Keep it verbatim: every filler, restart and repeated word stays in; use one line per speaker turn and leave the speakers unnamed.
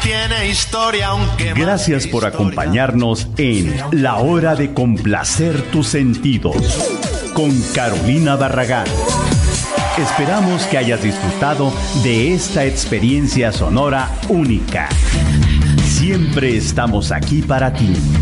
Tiene historia, aunque
Gracias por acompañarnos en La Hora de Complacer Tus Sentidos con Carolina Barragán. Esperamos que hayas disfrutado de esta experiencia sonora única. Siempre estamos aquí para ti.